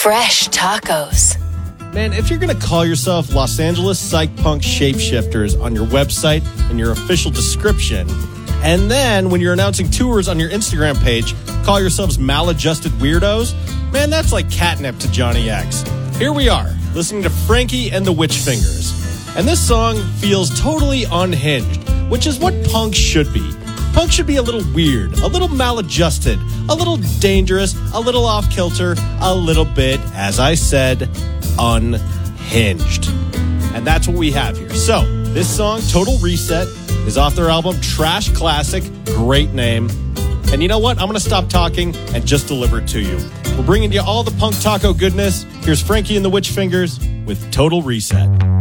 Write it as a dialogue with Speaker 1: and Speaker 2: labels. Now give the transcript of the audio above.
Speaker 1: Fresh tacos.
Speaker 2: Man, if you're going to call yourself Los Angeles Psych Punk Shapeshifters on your website and your official description, and then when you're announcing tours on your Instagram page, call yourselves maladjusted weirdos, man, that's like catnip to Johnny X. Here we are, listening to Frankie and the Witch Fingers. And this song feels totally unhinged, which is what punk should be. Punk should be a little weird, a little maladjusted, a little dangerous, a little off-kilter, a little bit, as I said, unhinged. And that's what we have here. So, this song, Total Reset, is off their album Trash Classic. Great name. And you know what? I'm going to stop talking and just deliver it to you. We're bringing you all the punk taco goodness. Here's Frankie and the Witch Fingers with Total Reset.